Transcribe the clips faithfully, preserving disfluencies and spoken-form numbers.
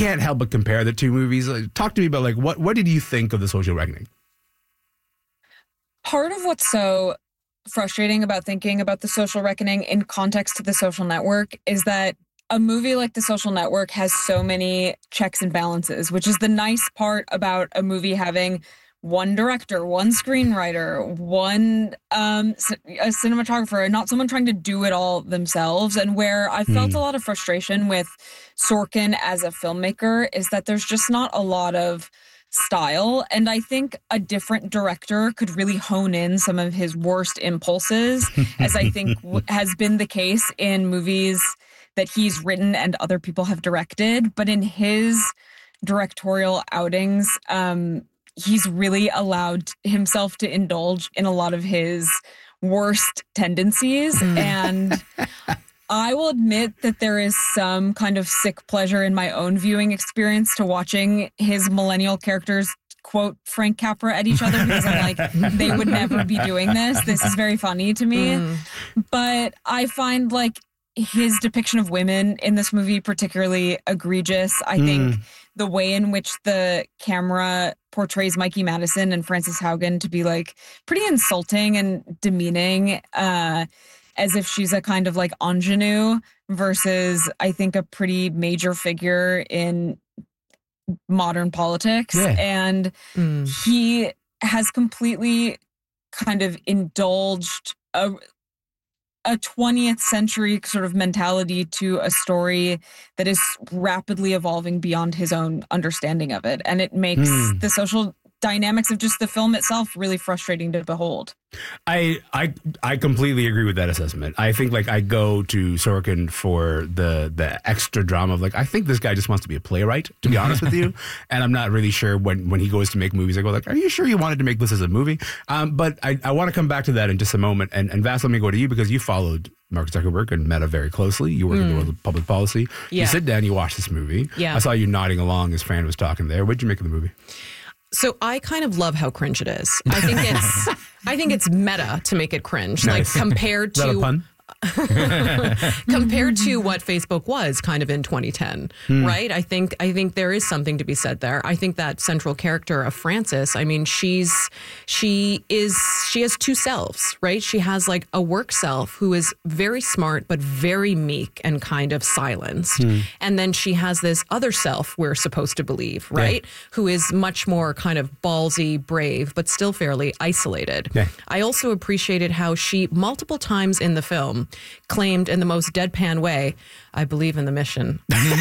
can't help but compare the two movies. Like, talk to me about like what what did you think of The Social Reckoning? Part of what's so frustrating about thinking about The Social Reckoning in context to The Social Network is that a movie like The Social Network has so many checks and balances, which is the nice part about a movie having one director, one screenwriter, one um, a cinematographer, and not someone trying to do it all themselves. And where I felt mm. a lot of frustration with Sorkin as a filmmaker is that there's just not a lot of style. And I think a different director could really hone in some of his worst impulses, as I think w- has been the case in movies that he's written and other people have directed. But in his directorial outings, um, he's really allowed himself to indulge in a lot of his worst tendencies. Mm. And I will admit that there is some kind of sick pleasure in my own viewing experience to watching his millennial characters quote Frank Capra at each other, because I'm like, they would never be doing this. This is very funny to me. Mm. But I find like his depiction of women in this movie particularly egregious. I mm. think the way in which the camera portrays Mikey Madison and Frances Haugen to be like pretty insulting and demeaning, uh, as if she's a kind of like ingenue versus, I think, a pretty major figure in modern politics. Yeah. And mm. he has completely kind of indulged a a twentieth century sort of mentality to a story that is rapidly evolving beyond his own understanding of it. And it makes mm. the social dynamics of just the film itself really frustrating to behold. I, I I completely agree with that assessment. I think like I go to Sorkin for the the extra drama of like, I think this guy just wants to be a playwright, to be honest with you. And I'm not really sure when, when he goes to make movies, I go like, are you sure you wanted to make this as a movie? Um, but I, I want to come back to that in just a moment. And, and Vas, let me go to you because you followed Mark Zuckerberg and Meta very closely. You work mm. in the world of public policy. Yeah. You sit down, you watch this movie. Yeah. I saw you nodding along as Fran was talking there. What did you make of the movie? So I kind of love how cringe it is. I think it's I think it's meta to make it cringe. Nice. Like compared to is that a pun? compared to what Facebook was kind of in twenty ten, hmm. right? I think I think there is something to be said there. I think that central character of Frances, I mean, she's she is she has two selves, right? She has like a work self who is very smart but very meek and kind of silenced. Hmm. And then she has this other self we're supposed to believe, right? Yeah. Who is much more kind of ballsy, brave, but still fairly isolated. Yeah. I also appreciated how she multiple times in the film claimed in the most deadpan way, I believe in the mission.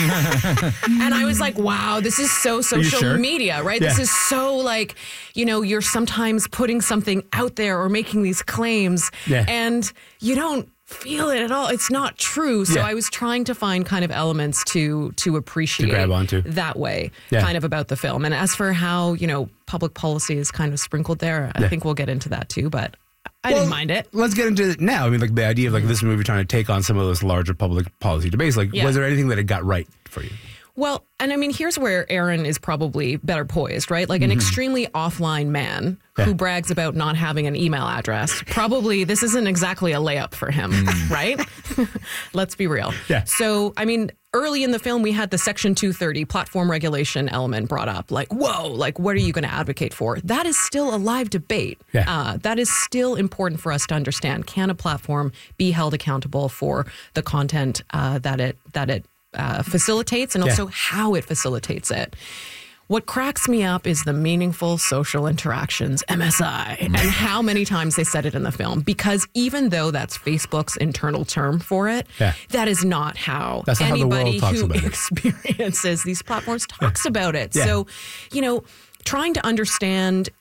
And I was like, wow, this is so social sure? media, right? Yeah. This is so like, you know, you're sometimes putting something out there or making these claims yeah. and you don't feel it at all. It's not true. So yeah. I was trying to find kind of elements to to appreciate to grab onto. that way, yeah. kind of about the film. And as for how, you know, public policy is kind of sprinkled there, I yeah. think we'll get into that too, but I well, didn't mind it. Let's get into it now. I mean, like the idea of like this movie trying to take on some of those larger public policy debates. Like, yeah. was there anything that it got right for you? Well, and I mean, here's where Aaron is probably better poised, right? Like an mm-hmm. extremely offline man yeah. who brags about not having an email address. Probably this isn't exactly a layup for him, mm. right? Let's be real. Yeah. So, I mean, early in the film, we had the Section two thirty platform regulation element brought up. Like, whoa, like, what are you going to advocate for? That is still a live debate. Yeah. Uh, that is still important for us to understand. Can a platform be held accountable for the content uh, that it that it uh, facilitates and also yeah. how it facilitates it? What cracks me up is the meaningful social interactions, M S I, and how many times they said it in the film. Because even though that's Facebook's internal term for it, yeah. that is not how that's not anybody how the world talks who about experiences these platforms talks yeah. about it. Yeah. So, you know, trying to understand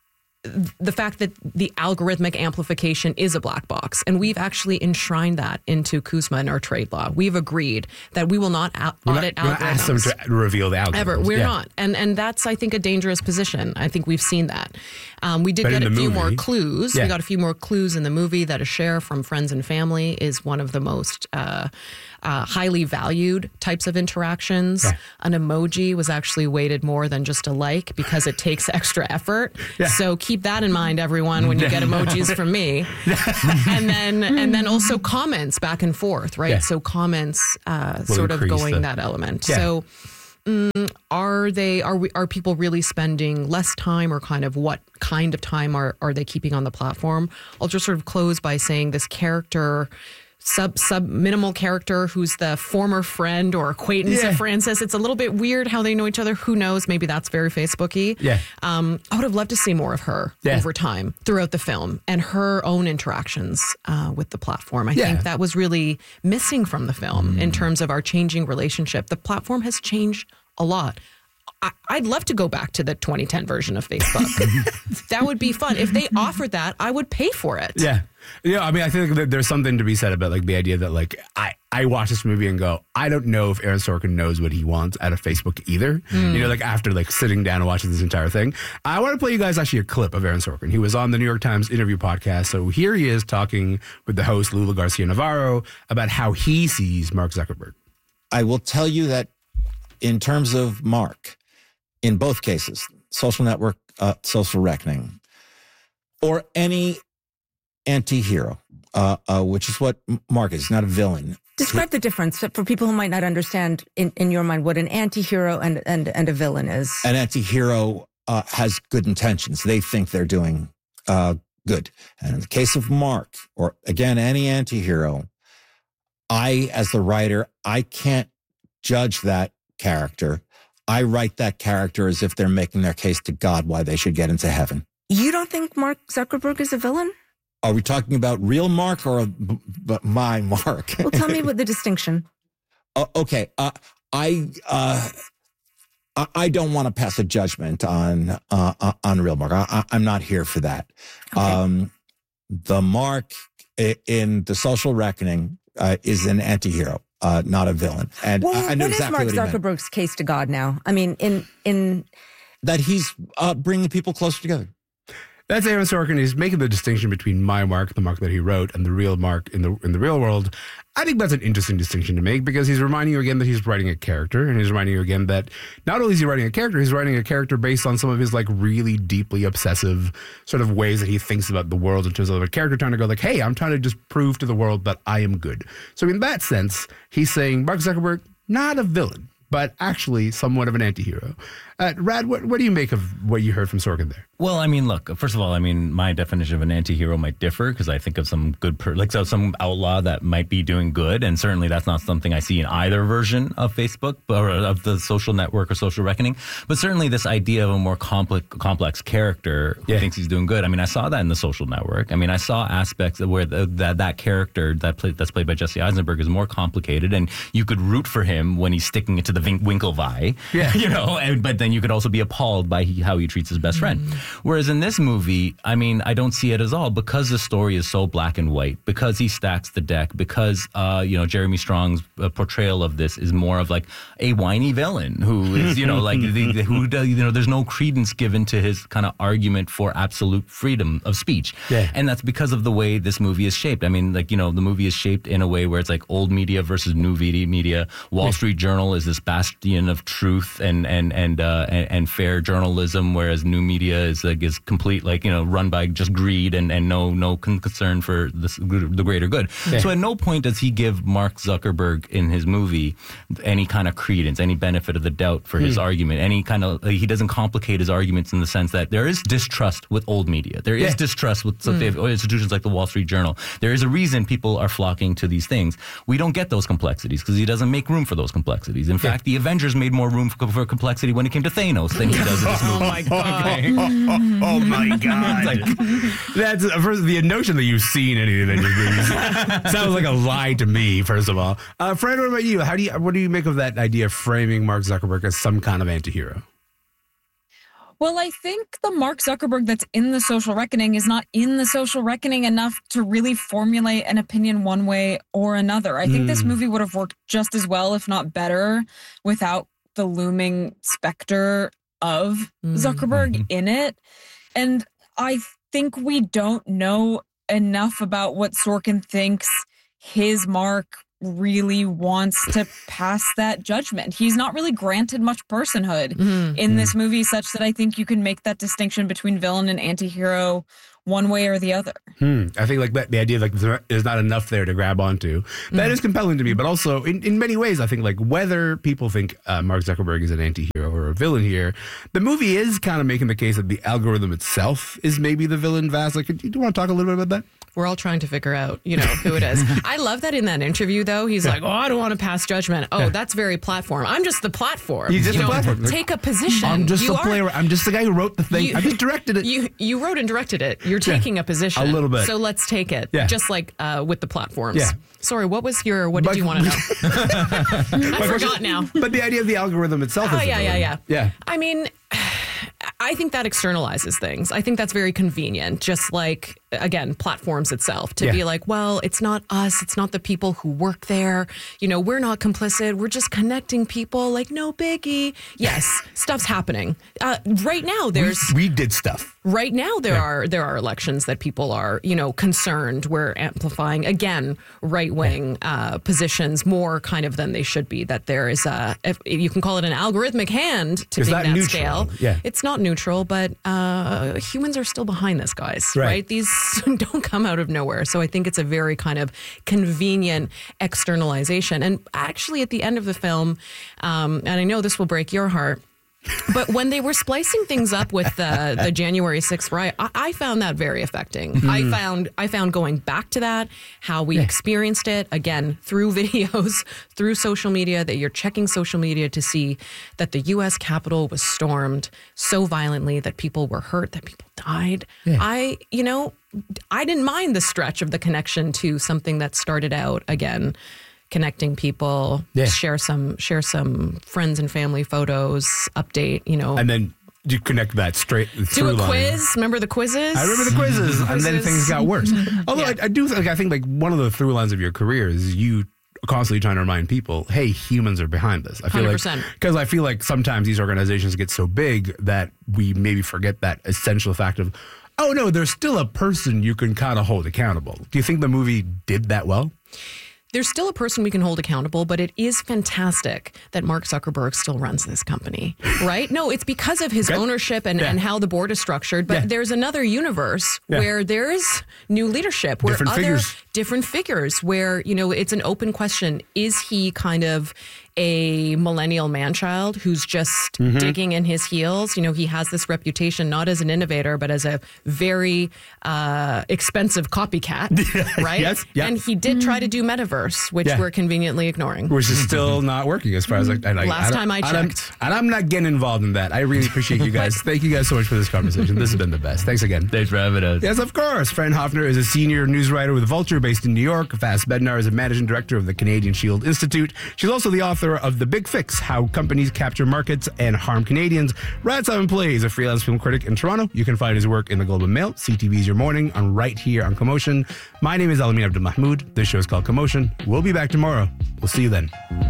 the fact that the algorithmic amplification is a black box, and we've actually enshrined that into CUSMA in our trade law. We've agreed that we will not a- we're audit not, algorithms. We're not ask them to reveal the algorithms. Ever. We're yeah. not. And and that's, I think, a dangerous position. I think we've seen that. Um, we did but get a few movie, more clues. Yeah. We got a few more clues in the movie that a share from friends and family is one of the most uh, uh, highly valued types of interactions. Yeah. An emoji was actually weighted more than just a like because it takes extra effort. Yeah. So keep that in mind, everyone, when you get emojis from me. and then and then also comments back and forth, right? Yeah. So comments uh, sort of going the, that element. Yeah. So mm, are they are we are people really spending less time, or kind of what kind of time are are they keeping on the platform? I'll just sort of close by saying this character. Sub sub minimal character who's the former friend or acquaintance Yeah. of Francis. It's a little bit weird how they know each other. Who knows? Maybe that's very Facebooky. Yeah. Um, I would have loved to see more of her Yeah. over time throughout the film and her own interactions uh, with the platform. I Yeah. think that was really missing from the film in terms of our changing relationship. The platform has changed a lot. I, I'd love to go back to the twenty ten version of Facebook. That would be fun. If they offered that, I would pay for it. Yeah. Yeah, I mean, I think that there's something to be said about like the idea that like I, I watch this movie and go, I don't know if Aaron Sorkin knows what he wants out of Facebook either. You know, like after like sitting down and watching this entire thing. I want to play you guys actually a clip of Aaron Sorkin. He was on the New York Times interview podcast. So here he is talking with the host, Lula Garcia Navarro, about how he sees Mark Zuckerberg. I will tell you that in terms of Mark, in both cases, Social Network, uh, Social Reckoning, or any anti-hero, uh, uh, which is what Mark is. He's not a villain. Describe the difference for people who might not understand in, in your mind what an anti-hero and, and, and a villain is. An anti-hero uh, has good intentions. They think they're doing uh, good. And in the case of Mark, or again, any anti-hero, I, as the writer, I can't judge that character. I write that character as if they're making their case to God why they should get into heaven. You don't think Mark Zuckerberg is a villain? Are we talking about real Mark or b- b- my Mark? Well, tell me what the distinction. Uh, okay, uh, I uh, I I don't want to pass a judgment on uh, on real Mark. I, I, I'm not here for that. Okay. Um, the Mark i- in the Social Reckoning uh, is an anti-hero, uh, not a villain. And Well, I, I know what exactly is Mark what he meant. Zuckerberg's case to God now? I mean, in in That he's uh, bringing people closer together. That's Aaron Sorkin. He's making the distinction between my Mark, the Mark that he wrote, and the real Mark in the in the real world. I think that's an interesting distinction to make because he's reminding you again that he's writing a character, and he's reminding you again that not only is he writing a character, he's writing a character based on some of his like really deeply obsessive sort of ways that he thinks about the world in terms of a character trying to go like, hey, I'm trying to just prove to the world that I am good. So in that sense, he's saying Mark Zuckerberg, not a villain, but actually somewhat of an anti-hero. Uh, Rad, what, what do you make of what you heard from Sorkin there? Well, I mean, look, first of all, I mean, my definition of an anti-hero might differ because I think of some good, per- like so some outlaw that might be doing good. And certainly that's not something I see in either version of Facebook or of the social network or social reckoning. But certainly this idea of a more complex, complex character who Yeah. thinks he's doing good. I mean, I saw that in the social network. I mean, I saw aspects of where the, that, that character that play, that's played by Jesse Eisenberg is more complicated. And you could root for him when he's sticking it to the Vin- Winklevi, Yeah. you know, and, but then you could also be appalled by he, how he treats his best friend. Whereas in this movie, I mean, I don't see it as all because the story is so black and white, because he stacks the deck, because, uh, you know, Jeremy Strong's uh, portrayal of this is more of like a whiny villain who is, you know, like, the, the, who does, you know, there's no credence given to his kind of argument for absolute freedom of speech. Yeah. And that's because of the way this movie is shaped. I mean, like, you know, the movie is shaped in a way where it's like old media versus new media. Wall Street Journal is this bastion of truth and, and, and, uh, and, and fair journalism, whereas new media is like, is complete, like, you know, run by just greed and, and no no con- concern for this, the greater good. Yeah. So at no point does he give Mark Zuckerberg in his movie any kind of credence, any benefit of the doubt for his argument, any kind of, he doesn't complicate his arguments in the sense that there is distrust with old media. There is Yeah. distrust with some mm. institutions like the Wall Street Journal. There is a reason people are flocking to these things. We don't get those complexities because he doesn't make room for those complexities. In fact, the Avengers made more room for, for complexity when it came to Thanos than he does in this movie. Oh my God. Oh my God. That's uh, first, the notion that you've seen any of the Avengers movies sounds like a lie to me, first of all. Uh, Fred, what about you? How do you, what do you make of that idea of framing Mark Zuckerberg as some kind of anti-hero? Well, I think the Mark Zuckerberg that's in the Social Reckoning is not in the Social Reckoning enough to really formulate an opinion one way or another. I think Mm. this movie would have worked just as well, if not better, without the looming specter of Mm. Zuckerberg Mhm. in it. And I think we don't know enough about what Sorkin thinks his Mark really wants to pass that judgment. He's not really granted much personhood Mhm. in this movie, such that I think you can make that distinction between villain and anti-hero one way or the other. Hmm. I think like that, the idea like there's not enough there to grab onto. That Mm. is compelling to me, but also in, in many ways, I think like whether people think uh, Mark Zuckerberg is an anti-hero or a villain here, the movie is kind of making the case that the algorithm itself is maybe the villain. Vaz, like, do you want to talk a little bit about that? We're all trying to figure out, you know, who it is. I love that in that interview, though. He's like, oh, I don't want to pass judgment. Oh, that's very platform. I'm just the platform. He's just you the know, platform. Take a position. I'm just you the are- player. I'm just the guy who wrote the thing. You- I just directed it. You you wrote and directed it. You're taking a position. a little bit. So let's take it. Yeah. Just like uh, with the platforms. Yeah. Sorry, what was your, what did But- you want to know? I My forgot question- now. But the idea of the algorithm itself Oh, is the yeah, yeah, villain. yeah. Yeah. I mean, I think that externalizes things. I think that's very convenient, just like, again, platforms itself, to Yeah. be like, well, it's not us. It's not the people who work there. You know, we're not complicit. We're just connecting people. Like, no biggie. Yes, stuff's happening. Uh, right now, there's... We, we did stuff. Right now, there Yeah. are there are elections that people are, you know, concerned. We're amplifying again right wing uh, positions more kind of than they should be. That there is a, if you can call it an algorithmic hand to It's being not that neutral. scale. Yeah. It's not neutral, but uh, humans are still behind this, guys. Right. Right? These don't come out of nowhere. So I think it's a very kind of convenient externalization. And actually, at the end of the film, um, and I know this will break your heart. But when they were splicing things up with the, the January sixth riot, I, I found that very affecting. Mm-hmm. I found I found going back to that, how we experienced it, again, through videos, through social media, that you're checking social media to see that the U S Capitol was stormed so violently that people were hurt, that people died. Yeah. I, you know, I didn't mind the stretch of the connection to something that started out, again, connecting people, Yeah. share some share some friends and family photos, update, you know. And then you connect that straight do through a line. quiz. Remember the quizzes? I remember the quizzes, and then Quizzes. things got worse. Although Yeah. I, I do think, I think like one of the through lines of your career is you constantly trying to remind people, hey, humans are behind this. I feel one hundred like percent. because I feel like sometimes these organizations get so big that we maybe forget that essential fact of, oh no, there's still a person you can kind of hold accountable. Do you think the movie did that well? There's still a person we can hold accountable, but it is fantastic that Mark Zuckerberg still runs this company, right? No, it's because of his Okay. ownership and, Yeah. and how the board is structured. But Yeah. there's another universe Yeah. where there's new leadership, where Different other figures. different figures, where, you know, it's an open question. Is he kind of a millennial man-child who's just Mm-hmm. digging in his heels? You know, he has this reputation not as an innovator, but as a very uh, expensive copycat, right? Yes, yeah. And he did try to do metaverse, which Yeah. we're conveniently ignoring. Which is still not working as far as like, and I, Last I, time I and I'm- checked. and I'm not getting involved in that. I really appreciate you guys. Thank you guys so much for this conversation. This has been the best. Thanks again. Thanks for having us. Yes, of course. Fran Hoffner is a senior news writer with Vulture based in New York. Faz Bednar is a managing director of the Canadian Shield Institute. She's also the author of The Big Fix, How Companies Capture Markets and Harm Canadians. Brad Simon Play is a freelance film critic in Toronto. You can find his work in the Globe and Mail, C T V's Your Morning, on right here on Commotion. My name is Alamin Abdul Mahmoud. This show is called Commotion. We'll be back tomorrow. We'll see you then.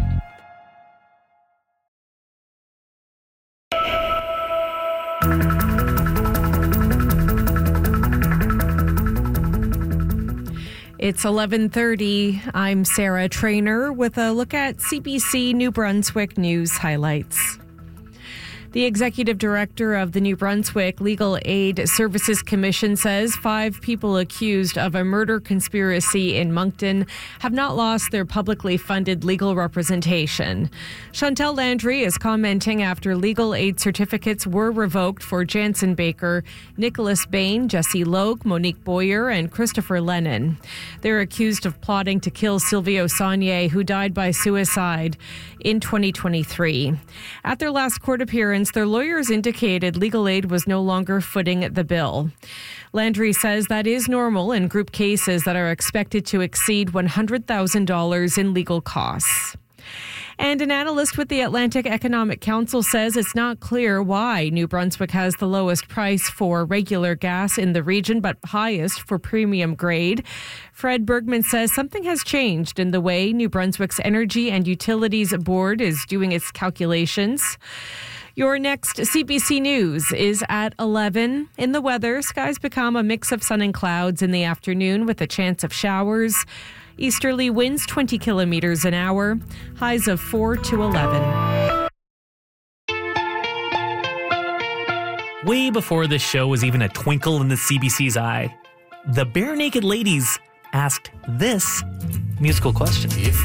It's eleven thirty. I'm Sarah Trainer with a look at C B C New Brunswick news highlights. The executive director of the New Brunswick Legal Aid Services Commission says five people accused of a murder conspiracy in Moncton have not lost their publicly funded legal representation. Chantel Landry is commenting after legal aid certificates were revoked for Jansen Baker, Nicholas Bain, Jesse Logue, Monique Boyer, and Christopher Lennon. They're accused of plotting to kill Silvio Saunier, who died by suicide in twenty twenty-three. At their last court appearance, their lawyers indicated legal aid was no longer footing the bill. Landry says that is normal in group cases that are expected to exceed one hundred thousand dollars in legal costs. And an analyst with the Atlantic Economic Council says it's not clear why New Brunswick has the lowest price for regular gas in the region, but highest for premium grade. Fred Bergman says something has changed in the way New Brunswick's Energy and Utilities Board is doing its calculations. Your next C B C News is at eleven. In the weather, skies become a mix of sun and clouds in the afternoon with a chance of showers. Easterly winds twenty kilometers an hour, highs of four to eleven. way before this show was even a twinkle in the C B C's eye, the Bare Naked Ladies asked this musical question.